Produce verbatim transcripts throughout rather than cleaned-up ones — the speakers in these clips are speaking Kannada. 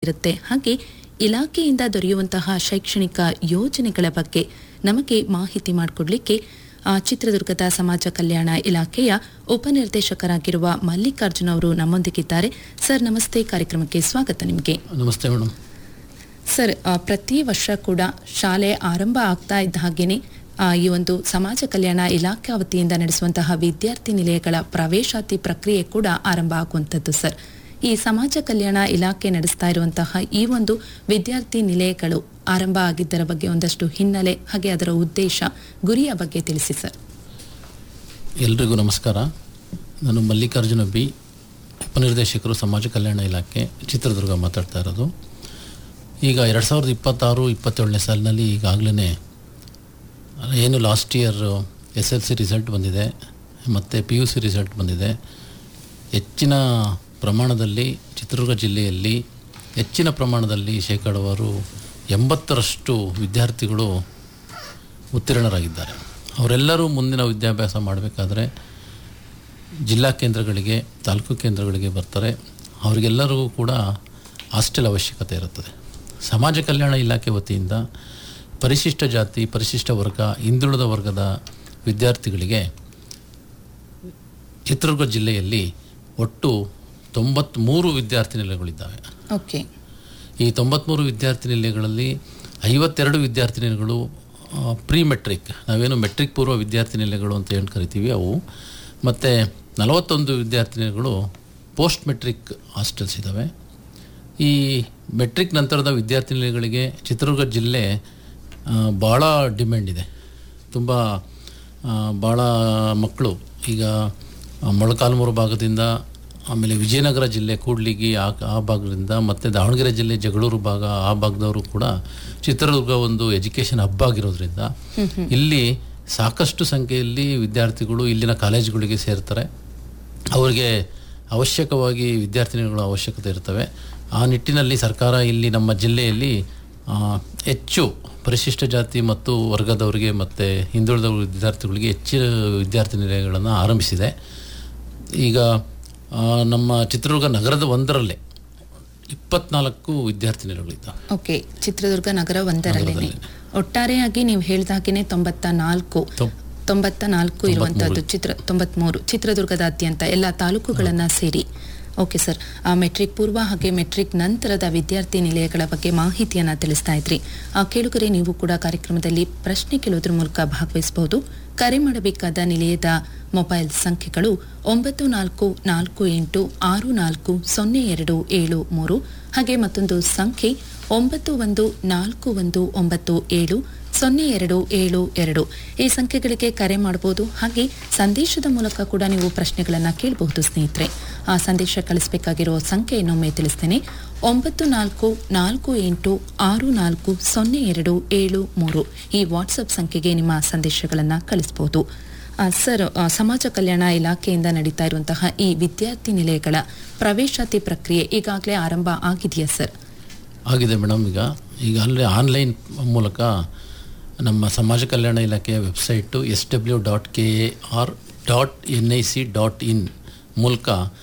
ಇರುತ್ತೆ, ಹಾಗೆ ಇಲಾಖೆಯಿಂದ ದೊರೆಯುವಂತಹ ಶೈಕ್ಷಣಿಕ ಯೋಜನೆಗಳ ಬಗ್ಗೆ ನಮಗೆ ಮಾಹಿತಿ ಮಾಡಿಕೊಡ್ಲಿಕ್ಕೆ ಚಿತ್ರದುರ್ಗದ ಸಮಾಜ ಕಲ್ಯಾಣ ಇಲಾಖೆಯ ಉಪನಿರ್ದೇಶಕರಾಗಿರುವ ಮಲ್ಲಿಕಾರ್ಜುನ್ ಅವರು ನಮ್ಮೊಂದಿಗಿದ್ದಾರೆ. ಸರ್ ನಮಸ್ತೆ, ಕಾರ್ಯಕ್ರಮಕ್ಕೆ ಸ್ವಾಗತ. ನಿಮಗೆ ನಮಸ್ತೆ ಮೇಡಮ್. ಸರ್, ಪ್ರತಿ ವರ್ಷ ಕೂಡ ಶಾಲೆ ಆರಂಭ ಆಗ್ತಾ ಇದ್ದ ಹಾಗೇನೆ ಈ ಒಂದು ಸಮಾಜ ಕಲ್ಯಾಣ ಇಲಾಖೆ ವತಿಯಿಂದ ನಡೆಸುವಂತಹ ವಿದ್ಯಾರ್ಥಿ ನಿಲಯಗಳ ಪ್ರವೇಶಾತಿ ಪ್ರಕ್ರಿಯೆ ಕೂಡ ಆರಂಭ ಆಗುವಂಥದ್ದು. ಸರ್, ಈ ಸಮಾಜ ಕಲ್ಯಾಣ ಇಲಾಖೆ ನಡೆಸ್ತಾ ಇರುವಂತಹ ಈ ಒಂದು ವಿದ್ಯಾರ್ಥಿ ನಿಲಯಗಳು ಆರಂಭ ಆಗಿದ್ದರ ಬಗ್ಗೆ ಒಂದಷ್ಟು ಹಿನ್ನೆಲೆ ಹಾಗೆ ಅದರ ಉದ್ದೇಶ, ಗುರಿಯ ಬಗ್ಗೆ ತಿಳಿಸಿ ಸರ್. ಎಲ್ರಿಗೂ ನಮಸ್ಕಾರ. ನಾನು ಮಲ್ಲಿಕಾರ್ಜುನ ಬಿ, ಉಪನಿರ್ದೇಶಕರು ಸಮಾಜ ಕಲ್ಯಾಣ ಇಲಾಖೆ, ಚಿತ್ರದುರ್ಗ ಮಾತಾಡ್ತಾ ಇರೋದು. ಈಗ ಎರಡು ಸಾವಿರದ ಇಪ್ಪತ್ತಾರು ಇಪ್ಪತ್ತೇಳನೇ ಸಾಲಿನಲ್ಲಿ ಈಗಾಗಲೇ ಏನು last year S L C result ಬಂದಿದೆ ಮತ್ತು ಪಿ ಯು ಸಿ ರಿಸಲ್ಟ್ ಬಂದಿದೆ. ಹೆಚ್ಚಿನ ಪ್ರಮಾಣದಲ್ಲಿ ಚಿತ್ರದುರ್ಗ ಜಿಲ್ಲೆಯಲ್ಲಿ ಹೆಚ್ಚಿನ ಪ್ರಮಾಣದಲ್ಲಿ ಶೇಕಡವಾರು ಎಂಬತ್ತರಷ್ಟು ವಿದ್ಯಾರ್ಥಿಗಳು ಉತ್ತೀರ್ಣರಾಗಿದ್ದಾರೆ. ಅವರೆಲ್ಲರೂ ಮುಂದಿನ ವಿದ್ಯಾಭ್ಯಾಸ ಮಾಡಬೇಕಾದ್ರೆ ಜಿಲ್ಲಾ ಕೇಂದ್ರಗಳಿಗೆ, ತಾಲೂಕು ಕೇಂದ್ರಗಳಿಗೆ ಬರ್ತಾರೆ. ಅವರಿಗೆಲ್ಲರಿಗೂ ಕೂಡ ಹಾಸ್ಟೆಲ್ ಅವಶ್ಯಕತೆ ಇರುತ್ತದೆ. ಸಮಾಜ ಕಲ್ಯಾಣ ಇಲಾಖೆ ವತಿಯಿಂದ ಪರಿಶಿಷ್ಟ ಜಾತಿ, ಪರಿಶಿಷ್ಟ ವರ್ಗ, ಹಿಂದುಳಿದ ವರ್ಗದ ವಿದ್ಯಾರ್ಥಿಗಳಿಗೆ ಚಿತ್ರದುರ್ಗ ಜಿಲ್ಲೆಯಲ್ಲಿ ಒಟ್ಟು ತೊಂಬತ್ತ್ಮೂರು ವಿದ್ಯಾರ್ಥಿ ನಿಲಯಗಳಿದ್ದಾವೆ. ಓಕೆ. ಈ ತೊಂಬತ್ತ್ಮೂರು ವಿದ್ಯಾರ್ಥಿ ನಿಲಯಗಳಲ್ಲಿ ಐವತ್ತೆರಡು ವಿದ್ಯಾರ್ಥಿ ನಿಲಯಗಳು ಪ್ರೀ ಮೆಟ್ರಿಕ್, ನಾವೇನು ಮೆಟ್ರಿಕ್ ಪೂರ್ವ ವಿದ್ಯಾರ್ಥಿ ನಿಲಯಗಳು ಅಂತ ಏನು ಕರಿತೀವಿ ಅವು, ಮತ್ತು ನಲವತ್ತೊಂದು ವಿದ್ಯಾರ್ಥಿ ನಿಲಯಗಳು ಪೋಸ್ಟ್ ಮೆಟ್ರಿಕ್ ಹಾಸ್ಟೆಲ್ಸ್ ಇದ್ದಾವೆ. ಈ ಮೆಟ್ರಿಕ್ ನಂತರದ ವಿದ್ಯಾರ್ಥಿ ನಿಲಯಗಳಿಗೆ ಚಿತ್ರದುರ್ಗ ಜಿಲ್ಲೆ ಭಾಳ ಡಿಮ್ಯಾಂಡ್ ಇದೆ. ತುಂಬ ಭಾಳ ಮಕ್ಕಳು ಈಗ ಮೊಳಕಾಲ್ಮೂರು ಭಾಗದಿಂದ, ಆಮೇಲೆ ವಿಜಯನಗರ ಜಿಲ್ಲೆ ಕೂಡ್ಲಿಗಿ ಆ ಆ ಭಾಗದಿಂದ, ಮತ್ತು ದಾವಣಗೆರೆ ಜಿಲ್ಲೆ ಜಗಳೂರು ಭಾಗ ಆ ಭಾಗದವರು ಕೂಡ ಚಿತ್ರದುರ್ಗ ಒಂದು ಎಜುಕೇಷನ್ ಹಬ್ ಆಗಿರೋದ್ರಿಂದ ಇಲ್ಲಿ ಸಾಕಷ್ಟು ಸಂಖ್ಯೆಯಲ್ಲಿ ವಿದ್ಯಾರ್ಥಿಗಳು ಇಲ್ಲಿನ ಕಾಲೇಜುಗಳಿಗೆ ಸೇರ್ತಾರೆ. ಅವರಿಗೆ ಅವಶ್ಯಕವಾಗಿ ವಿದ್ಯಾರ್ಥಿನಿಗಳ ಅವಶ್ಯಕತೆ ಇರ್ತವೆ. ಆ ನಿಟ್ಟಿನಲ್ಲಿ ಸರ್ಕಾರ ಇಲ್ಲಿ ನಮ್ಮ ಜಿಲ್ಲೆಯಲ್ಲಿ ಹೆಚ್ಚು ಪರಿಶಿಷ್ಟ ಜಾತಿ ಮತ್ತು ವರ್ಗದವರಿಗೆ ಮತ್ತು ಹಿಂದುಳಿದ ವಿದ್ಯಾರ್ಥಿಗಳಿಗೆ ಹೆಚ್ಚಿನ ವಿದ್ಯಾರ್ಥಿ ನಿಲಯಗಳನ್ನು ಆರಂಭಿಸಿದೆ. ಈಗ ನಮ್ಮ ಚಿತ್ರದುರ್ಗ ನಗರದ ಒಂದರಲ್ಲೇ ಇಪ್ಪತ್ನಾಲ್ಕು ವಿದ್ಯಾರ್ಥಿ ನಿಲಯಗಳಿದ್ದಾವೆ. ಓಕೆ. ಚಿತ್ರದುರ್ಗ ನಗರ ಒಂದರಲ್ಲೇ ಒಟ್ಟಾರೆಯಾಗಿ ನೀವು ಹೇಳಿದ ಹಾಗೆಯೇ ತೊಂಬತ್ತ ನಾಲ್ಕು ತೊಂಬತ್ತ ನಾಲ್ಕು ಇರುವಂತಹದ್ದು ಚಿತ್ರ ತೊಂಬತ್ಮೂರು ಚಿತ್ರದುರ್ಗದಾದ್ಯಂತ ಎಲ್ಲ ತಾಲೂಕುಗಳನ್ನು ಸೇರಿ. ಓಕೆ ಸರ್, ಆ ಮೆಟ್ರಿಕ್ ಪೂರ್ವ ಹಾಗೆ ಮೆಟ್ರಿಕ್ ನಂತರದ ವಿದ್ಯಾರ್ಥಿ ನಿಲಯಗಳ ಬಗ್ಗೆ ಮಾಹಿತಿಯನ್ನು ತಿಳಿಸ್ತಾ ಇದ್ರಿ. ಆ ಕೇಳುಗರೆ, ನೀವು ಕೂಡ ಕಾರ್ಯಕ್ರಮದಲ್ಲಿ ಪ್ರಶ್ನೆ ಕೇಳೋದ್ರ ಮೂಲಕ ಭಾಗವಹಿಸಬಹುದು. ಕರೆ ಮಾಡಬೇಕಾದ ನಿಲಯದ ಮೊಬೈಲ್ ಸಂಖ್ಯೆಗಳು ಒಂಬತ್ತು ನಾಲ್ಕು ನಾಲ್ಕು ಎಂಟು ಆರು ನಾಲ್ಕು ಸೊನ್ನೆ ಎರಡು ಏಳು ಮೂರು, ಹಾಗೆ ಮತ್ತೊಂದು ಸಂಖ್ಯೆ ಒಂಬತ್ತು ಒಂದು ನಾಲ್ಕು ಒಂದು ಒಂಬತ್ತು ಏಳು ಸೊನ್ನೆ ಎರಡು ಏಳು ಎರಡು. ಈ ಸಂಖ್ಯೆಗಳಿಗೆ ಕರೆ ಮಾಡಬಹುದು. ಹಾಗೆ ಸಂದೇಶದ ಮೂಲಕ ಕೂಡ ನೀವು ಪ್ರಶ್ನೆಗಳನ್ನು ಕೇಳಬಹುದು ಸ್ನೇಹಿತರೆ. ಆ ಸಂದೇಶ ಕಳಿಸಬೇಕಾಗಿರೋ ಸಂಖ್ಯೆ ಇನ್ನೊಮ್ಮೆ ತಿಳಿಸ್ತೇನೆ. ಒಂಬತ್ತು ನಾಲ್ಕು ನಾಲ್ಕು ಎಂಟು ಆರು ನಾಲ್ಕು ಸೊನ್ನೆ ಎರಡು ಏಳು ಮೂರು. ಈ ವಾಟ್ಸಪ್ ಸಂಖ್ಯೆಗೆ ನಿಮ್ಮ ಸಂದೇಶಗಳನ್ನು ಕಳಿಸಬಹುದು. ಸರ್, ಸಮಾಜ ಕಲ್ಯಾಣ ಇಲಾಖೆಯಿಂದ ನಡೀತಾ ಇರುವಂತಹ ಈ ವಿದ್ಯಾರ್ಥಿ ನಿಲಯಗಳ ಪ್ರವೇಶಾತಿ ಪ್ರಕ್ರಿಯೆ ಈಗಾಗಲೇ ಆರಂಭ ಆಗಿದೆಯಾ ಸರ್? ಆಗಿದೆ ಮೇಡಮ್. ಈಗ ಈಗಾಗಲೇ ಆನ್ಲೈನ್ ಮೂಲಕ ನಮ್ಮ ಸಮಾಜ ಕಲ್ಯಾಣ ಇಲಾಖೆಯ website S W dot K A R dot N I C dot in ಮೂಲಕ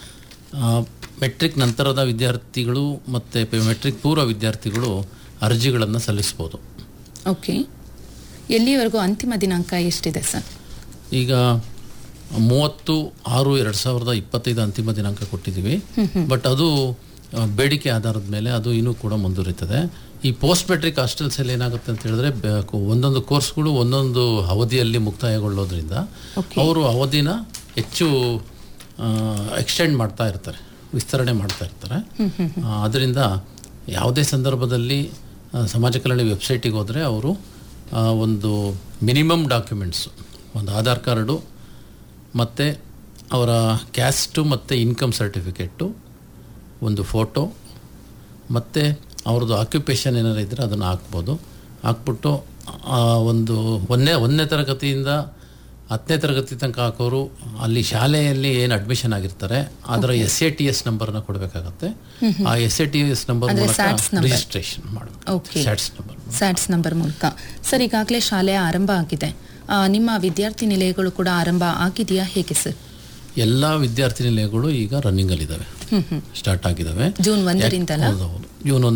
ಮೆಟ್ರಿಕ್ ನಂತರದ ವಿದ್ಯಾರ್ಥಿಗಳು ಮತ್ತು ಮೆಟ್ರಿಕ್ ಪೂರ್ವ ವಿದ್ಯಾರ್ಥಿಗಳು ಅರ್ಜಿಗಳನ್ನು ಸಲ್ಲಿಸ್ಬೋದು. ಓಕೆ. ಎಲ್ಲಿವರೆಗೂ ಅಂತಿಮ ದಿನಾಂಕ ಎಷ್ಟಿದೆ ಸರ್? ಈಗ ಮೂವತ್ತು ಆರು ಎರಡು ಸಾವಿರದ ಇಪ್ಪತ್ತೈದು ಅಂತಿಮ ದಿನಾಂಕ ಕೊಟ್ಟಿದ್ದೀವಿ. ಬಟ್ ಅದು ಬೇಡಿಕೆ ಆಧಾರದ ಮೇಲೆ ಅದು ಇನ್ನೂ ಕೂಡ ಮುಂದುವರಿತದೆ. ಈ ಪೋಸ್ಟ್ ಮೆಟ್ರಿಕ್ ಹಾಸ್ಟೆಲ್ಸಲ್ಲಿ ಏನಾಗುತ್ತೆ ಅಂತ ಹೇಳಿದ್ರೆ, ಒಂದೊಂದು ಕೋರ್ಸ್ಗಳು ಒಂದೊಂದು ಅವಧಿಯಲ್ಲಿ ಮುಕ್ತಾಯಗೊಳ್ಳೋದ್ರಿಂದ ಅವರು ಅವಧಿನ ಹೆಚ್ಚು ಎಕ್ಸ್ಟೆಂಡ್ ಮಾಡ್ತಾ ಇರ್ತಾರೆ, ವಿಸ್ತರಣೆ ಮಾಡ್ತಾ ಇರ್ತಾರೆ. ಅದರಿಂದ ಯಾವುದೇ ಸಂದರ್ಭದಲ್ಲಿ ಸಮಾಜ ಕಲ್ಯಾಣ ವೆಬ್ಸೈಟಿಗೆ ಹೋದರೆ ಅವರು ಒಂದು ಮಿನಿಮಮ್ ಡಾಕ್ಯುಮೆಂಟ್ಸು, ಒಂದು ಆಧಾರ್ ಕಾರ್ಡು ಮತ್ತು ಅವರ ಕ್ಯಾಸ್ಟು ಮತ್ತು ಇನ್ಕಮ್ ಸರ್ಟಿಫಿಕೇಟು, ಒಂದು ಫೋಟೋ ಮತ್ತು ಅವ್ರದ್ದು ಆಕ್ಯುಪೇಷನ್ ಏನಾರು ಇದ್ದರೆ ಅದನ್ನು ಹಾಕ್ಬೋದು. ಹಾಕ್ಬಿಟ್ಟು ಒಂದು ಒಂದನೇ ಒಂದನೇ ತರಗತಿಯಿಂದ ಹತ್ತನೇ ತರಗತಿ ತನಕ ಹಾಕೋರು ಅಲ್ಲಿ ಶಾಲೆಯಲ್ಲಿ ಏನು ಅಡ್ಮಿಷನ್ ಆಗಿರ್ತಾರೆ ಅದರ ಎಸ್ ಎ ಟಿ ಎಸ್ ನಂಬರ್ನ ಕೊಡಬೇಕಾಗತ್ತೆ. ಆ S A T S number ಮೂಲಕ ರಿಜಿಸ್ಟ್ರೇಷನ್ ಮಾಡಬೇಕು. ಸ್ಯಾಟ್ಸ್ ನಂಬರ್ ಸ್ಯಾಟ್ಸ್ ನಂಬರ್ ಮೂಲಕ. ಸರ್, ಈಗಾಗಲೇ ಶಾಲೆ ಆರಂಭ ಆಗಿದೆ. ನಿಮ್ಮ ವಿದ್ಯಾರ್ಥಿ ನಿಲಯಗಳು ಕೂಡ ಆರಂಭ ಆಗಿದೆಯಾ, ಹೇಗೆ ಸರ್? ಎಲ್ಲ ವಿದ್ಯಾರ್ಥಿ ನಿಲಯಗಳು ಈಗ ರನ್ನಿಂಗಲ್ಲಿದ್ದಾವೆ, ಸ್ಟಾರ್ಟ್ ಆಗಿದ್ದಾವೆ. ಜೂನ್ ಒಂದರಿಂದ ಜೂನ್